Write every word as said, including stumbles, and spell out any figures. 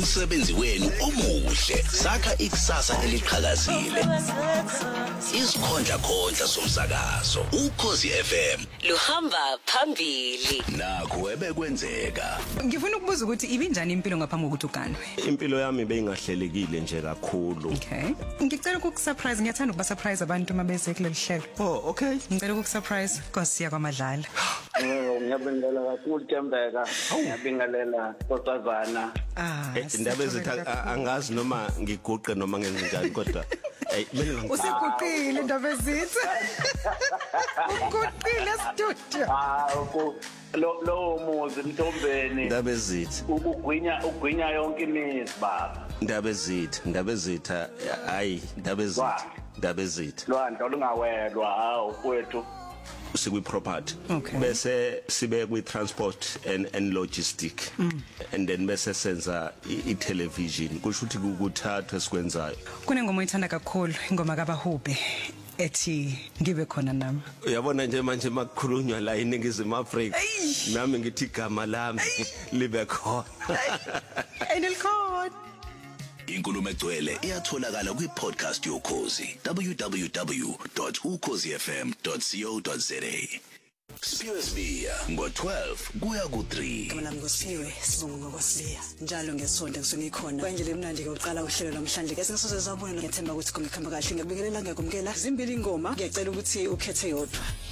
nomsebenzi wenu omuhle. Sakha ikusasa eliqhakazile. Isikhondla khondla somsakazo. Ukhozi F M. Luhamba phambili. Nakho ebekwenzeka. Ngifuna ukubuza ukuthi ibinjani impilo ngaphambi kokuthi uganwe. Impilo yami beyingahlelekile nje kakhulu. Okay. Ngicela ukukusurprise, ngiyathanda ukuba surprise abantu mabeze kuleli hlelo. Oh, okay. Ngicela ukukusurprise Nkosi yakwaMadlala. Eh ngiyabingelela kakhulu Thembeka. Ngiyabingelela Nkosazana. Ah. Indaba ezitha angazi noma ngiguqe noma ngenze njani kodwa hey mina ngicela. Usiguqile indaba ezitha. Uguqile studio. Ah, lo lo muzi Mthombeni. Indaba ezitha. Ukugwinya ugwinya yonke imizi baba. Indaba ezitha, indaba ezitha hayi indaba ezitha. Indaba ezitha. Lwandle olungawelwa hawo kwethu. Sikwi property Okay. bese sibe kwi transport and and logistic mm. and then bese senza i television kusho ukuthi ukuthathwa esikwenzayo. Kunengoma oyithanda kakhulu ingoma kaBahube ethi ngibe khona nami. Uyabona nje manje makukhulunywa la iningizimu Afrika nami ngithi igama lami libe khona. Enelkhona. Inkulumo egcwele iyatholakala kwi-podcast yokhozi w w w dot ukhozi f m dot co dot za. Siphiwe Sibiya ngo twelve kuya ku three. Mina nami ngosiwe sibonga ngokwasiya. Njalo ngesonto ngisuke ngikhona. Kanje mnandi ke uqala uhlelo namhlanje ke singasoze sabona ngethemba ukuthi komkhamba kahle ngiyabingelela ngiyakumkela. Zimbili ingoma ngiyacela ukuthi ukhethe yodwa.